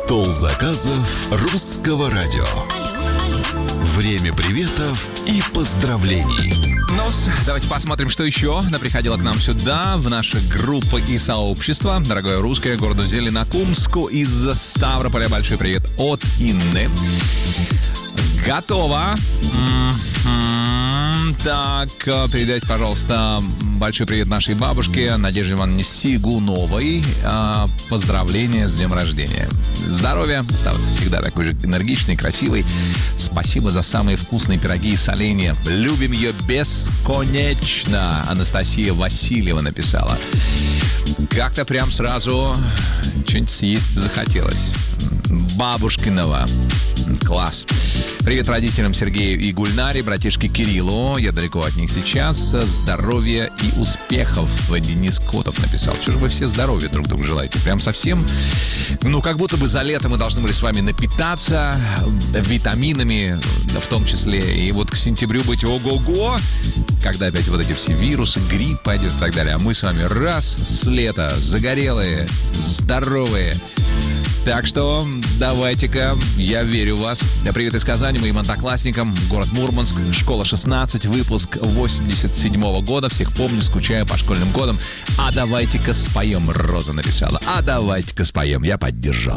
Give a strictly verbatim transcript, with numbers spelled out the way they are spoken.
Стол заказов русского радио. Время приветов и поздравлений. Ну, давайте посмотрим, что еще приходило к нам сюда, в наши группы и сообщества. Дорогое русское, городу Зеленокумску из Ставрополя. Большой привет от Инны. Готово. Так, передайте, пожалуйста, большой привет нашей бабушке Надежде Ивановне Сигуновой. Поздравления с днем рождения. Здоровья, оставаться всегда такой же энергичной, красивой. Спасибо за самые вкусные пироги и соленья. Любим ее бесконечно. Анастасия Васильева написала. Как-то прям сразу что-нибудь съесть захотелось. Бабушкиного. Класс. Привет родителям Сергею и Гульнаре, братишке Кириллу. Я далеко от них сейчас. Здоровья и успехов. Денис Котов написал. Чего же вы все здоровья друг другу желаете? Прям совсем. Ну, как будто бы за лето мы должны были с вами напитаться витаминами, в том числе. И вот к сентябрю быть ого-го, когда опять вот эти все вирусы, грипп пойдет и так далее. А мы с вами раз с лета загорелые, здоровые. Так что давайте-ка, я верю в вас. Привет из Казани моим одноклассникам. Город Мурманск, школа шестнадцать, выпуск восемьдесят седьмого года. Всех помню, скучаю по школьным годам. А давайте-ка споем, Роза написала. А давайте-ка споем, я поддержал.